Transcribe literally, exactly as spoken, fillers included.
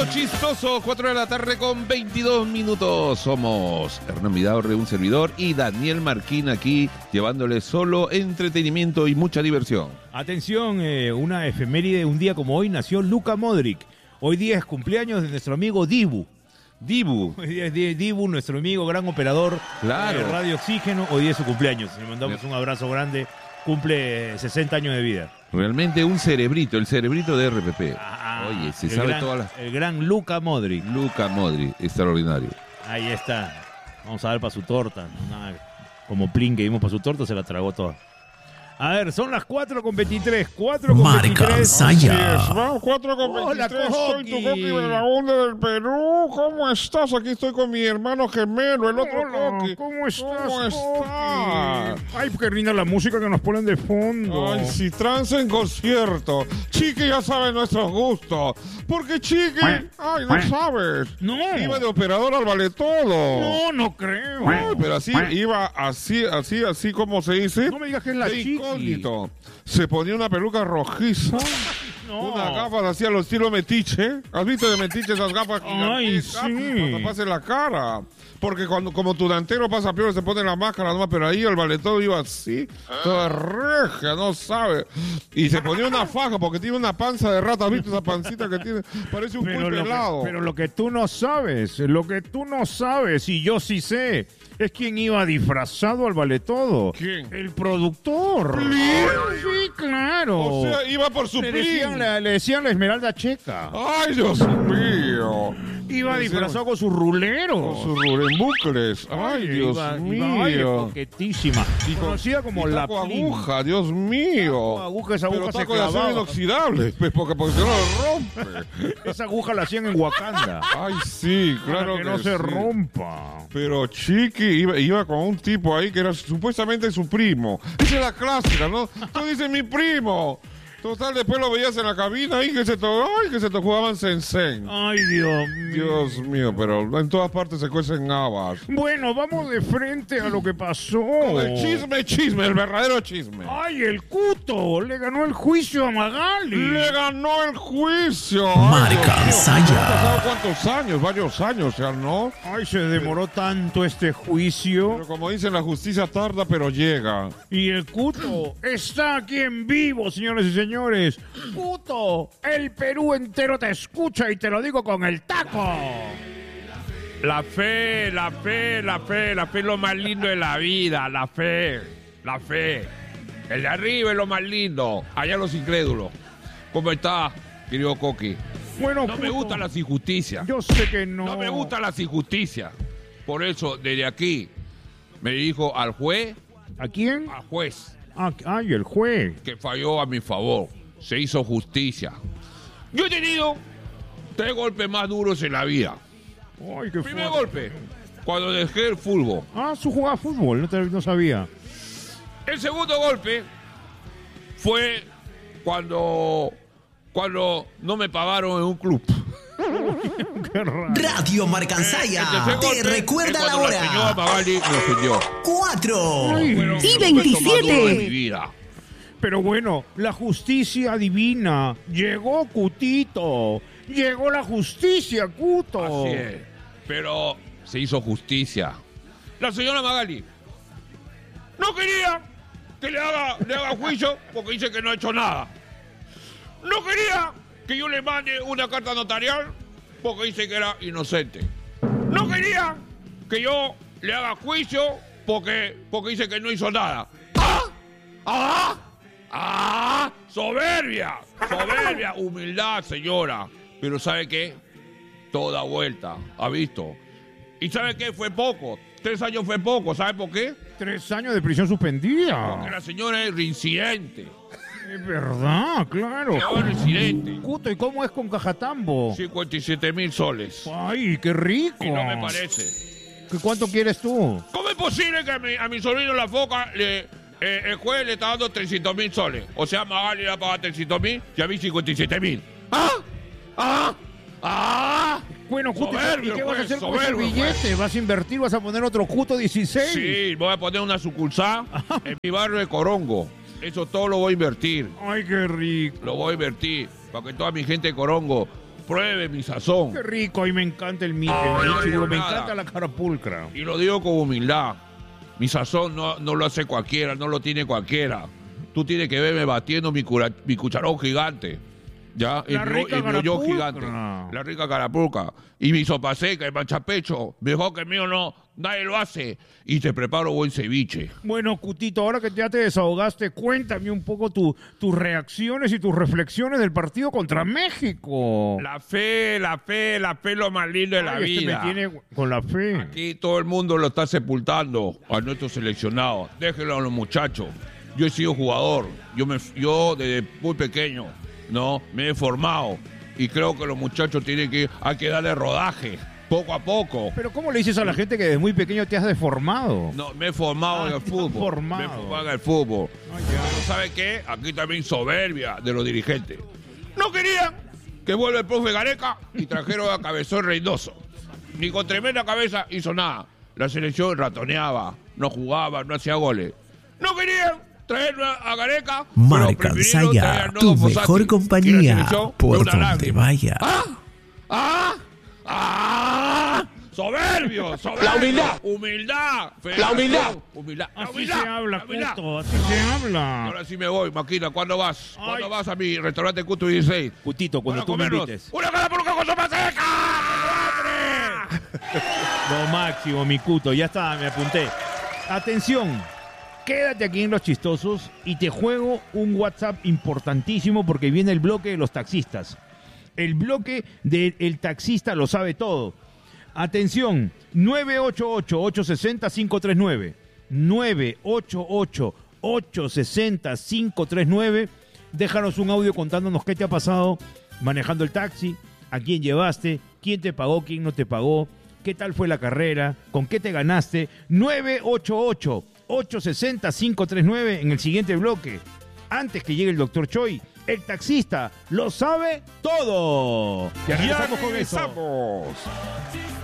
Chistoso, cuatro de la tarde con veintidós minutos. Somos Hernán Vidaurre, un servidor, y Daniel Marquín aquí, llevándole solo entretenimiento y mucha diversión. Atención, eh, una efeméride, un día como hoy nació Luka Modric. Hoy día es cumpleaños de nuestro amigo Dibu. Dibu. Hoy día es Dibu, nuestro amigo, gran operador Claro. de Radio Oxígeno. Hoy día es su cumpleaños. Le mandamos un abrazo grande. Cumple sesenta años de vida. Realmente un cerebrito, el cerebrito de R P P. Ah, Oye, se el sabe gran, todas las... El gran Luka Modric. Luka Modric, extraordinario. Ahí está. Vamos a ver para su torta. Nada, como Plin que dimos para su torta, se la tragó toda. A ver, son las cuatro con veintitrés. cuatro con Marca veintitrés. Saya. Vamos, cuatro con Hola, veintitrés. Soy tu Coqui. Coqui Belaunde del Perú. ¿Cómo estás? Aquí estoy con mi hermano gemelo, el otro Hola, Coqui. ¿cómo estás? ¿Cómo Coqui? estás? Ay, qué linda la música que nos ponen de fondo. Ay, si trance en concierto. Chiqui ya sabe nuestros gustos. Porque Chiqui, ay, no sabes. No. Iba de operador al vale todo. No, no creo. Ay, pero así, iba así, así, así como se dice. No me digas que es la de Chiqui. incógnito. Se ponía una peluca rojiza. No. Unas gafas así a lo estilo metiche. ¿Has visto de metiche esas gafas? Ay, gigantescas? sí. Para taparse la cara. Porque cuando como tu delantero pasa peor, se pone la máscara nomás, pero ahí el valetón iba así, toda regia, no sabe. Y se ponía una faja porque tiene una panza de rata. ¿Has visto esa pancita que tiene? Parece un Pero cuy lo, pelado. que, pero lo que tú no sabes, lo que tú no sabes, y yo sí sé, es quién iba disfrazado al vale todo. ¿Quién? El productor. ¿Plin? Sí, claro. O sea, iba por su le, Plin. decían la, le decían la Esmeralda Checa. Ay, Dios mío. Iba Le disfrazado con sus ruleros. Con sus rulembucles. Ay, Dios iba, mío. Iba, ay, coquetísima. Y con- Conocida como y la taco Plin. aguja, Dios mío. Taco aguja, esa Pero aguja se taco de acero clavaba. inoxidable, pues, porque, porque si no lo rompe. Esa aguja la hacían en Wakanda. Ay, sí, claro para que, que no se sí. rompa. Pero Chiqui iba, iba con un tipo ahí que era supuestamente su primo. Esa es la clásica, ¿no? Tú dices mi primo. Total, después lo veías en la cabina y que se to ay, que se te jugaban Sensen. Ay, Dios mío. Dios mío, pero en todas partes se cuecen habas. Bueno, vamos de frente a lo que pasó. El chisme, chisme, el verdadero chisme. Ay, el Cuto le ganó el juicio a Magali. Le ganó el juicio. Marca Ay, Dios mío. Saya. ¿Han pasado cuántos años? Varios años ya, ¿no? Ay, se demoró tanto este juicio. Pero como dicen, la justicia tarda, pero llega. Y el Cuto está aquí en vivo, señores y señores. Cuto, el Perú entero te escucha y te lo digo con el taco. La fe, la fe, la fe, la fe es lo más lindo de la vida, la fe, la fe. El de arriba es lo más lindo, allá los incrédulos. ¿Cómo está, querido Coqui? Bueno, No me Cuto, gustan las injusticias, Yo sé que no. no me gustan las injusticias. Por eso, desde aquí, me dirijo al juez, ¿A quién? al juez, Ah, ay, el juez. que falló a mi favor. Se hizo justicia. Yo he tenido tres golpes más duros en la vida. Ay, qué Primer fuerte. golpe, cuando dejé el fútbol. Ah, su jugaba fútbol, no, te- no sabía. El segundo golpe fue cuando, cuando no me pagaron en un club. Qué raro. Radio Marcansaya El tercer te golpe recuerda es la cuando La señora hora. Magali me ofendió. Cuatro. Ay, Fueron Y los momentos más veintisiete. duros de mi vida. Pero bueno, la justicia divina. Llegó Cutito. Llegó la justicia, Cuto. Así es. Pero se hizo justicia. La señora Magali no quería que le haga, le haga juicio porque dice que no ha hecho nada. No quería que yo le mande una carta notarial porque dice que era inocente. No quería que yo le haga juicio porque, porque dice que no hizo nada. ¡Ah! ¡Ah! ¡Ah! ¡Soberbia! ¡Soberbia! Humildad, señora. Pero ¿sabe qué? Toda vuelta. ¿Ha visto? ¿Y sabe qué? Fue poco. Tres años fue poco. ¿Sabe por qué? Tres años de prisión Porque suspendida. la señora es reincidente. Es verdad, claro. Es reincidente. Cuto, ¿y cómo es con Cajatambo? cincuenta y siete mil soles. Ay, qué rico. Y no me parece. ¿Qué- ¿Cuánto quieres tú? ¿Cómo es posible que a mi, a mi sobrino La Foca le, eh, el juez le está dando trescientos mil soles? O sea, Magali le va a pagar trescientos mil y a mí cincuenta y siete mil. ¡Ah! ¡Ah! ¡Ah! Bueno, Cuto, ¿y Soberbio, qué vas a pues, hacer con ese soberbio, billete? ¿Vas a invertir? ¿Vas a poner otro Cuto dieciséis? Sí, voy a poner una sucursal en mi barrio de Corongo. Eso todo lo voy a invertir. Ay, qué rico. Lo voy a invertir para que toda mi gente de Corongo Pruebe mi sazón. Qué rico, a mí me encanta el mi, el no michi, digo me nada. encanta la carapulcra. Y lo digo con humildad. Mi sazón no, no lo hace cualquiera, no lo tiene cualquiera. Tú tienes que verme batiendo mi, cura- mi cucharón gigante. ¿Ya? La el rica el yo carapulcra. gigante. La rica carapulca. Y mi sopa seca, el manchapecho. Mejor que el mío no, nadie lo hace. Y te preparo buen ceviche. Bueno, Cutito, ahora que ya te desahogaste, cuéntame un poco tu, tus reacciones y tus reflexiones del partido contra México. La fe, la fe, la fe es lo más lindo de la Ay, este vida. me tiene con la fe. Aquí todo el mundo lo está sepultando a nuestros seleccionados. Déjenlo a los muchachos. Yo he sido jugador. Yo, me, yo desde muy pequeño, ¿no? Me he formado. Y creo que los muchachos tienen que... Hay que darle rodaje, poco a poco. Pero ¿cómo le dices a la gente que desde muy pequeño te has deformado? No, me he formado Ah, en el te has fútbol. formado. Me he formado en el fútbol. Ay, ya. Pero ¿sabe qué? Aquí también soberbia de los dirigentes. No querían que vuelva el profe Gareca y trajeron a Cabezón Reynoso. Ni con tremenda cabeza hizo nada. La selección ratoneaba, no jugaba, no hacía goles. No querían traer a Gareca. pero Marca prefirieron traer a Ansaya, Arnoldo tu Fossati. mejor Y la compañía, selección por de una donde lágrima. vaya. ¡Ah! ¡Ah! ¡Ah! ¡Soberbio! ¡Soberbio! La humildad. ¡Humildad! La humildad. ¡Humildad! La Así humildad. se habla, La humildad. Cuto, así se habla. Ahora sí me voy, Maquina. ¿Cuándo vas? ¿Cuándo Ay. vas a mi restaurante Cuto dieciséis? Cutito, cuando Para tú me comernos invites. ¡Una carapulca con sopa seca! ¡Madre! Lo máximo, mi Cuto, ya está, me apunté. Atención, quédate aquí en Los Chistosos y te juego un WhatsApp importantísimo porque viene el bloque de los taxistas. El bloque del taxista lo sabe todo. Atención, nueve ocho ocho, ocho seis cero, cinco tres nueve. nueve ocho ocho, ocho seis cero, cinco tres nueve. Déjanos un audio contándonos qué te ha pasado manejando el taxi, a quién llevaste, quién te pagó, quién no te pagó, qué tal fue la carrera, con qué te ganaste. nueve ocho ocho, ocho seis cero, cinco tres nueve en el siguiente bloque. Antes que llegue el doctor Choi, el taxista lo sabe todo. Ya regresamos con eso. regresamos.